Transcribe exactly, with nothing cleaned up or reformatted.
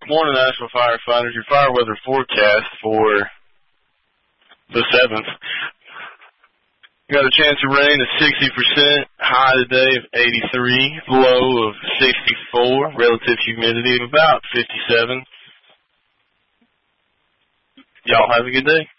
Morning, Nashville firefighters. Your fire weather forecast for the seventh. Got a chance of rain of sixty percent, high today of eighty-three, low of sixty-four, relative humidity of about fifty-seven. Y'all have a good day.